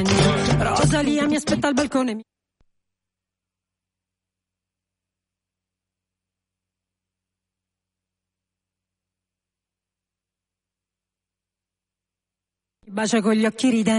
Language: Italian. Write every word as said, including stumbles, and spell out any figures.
Rosalia mi aspetta al balcone. Mi bacia con gli occhi ridenti.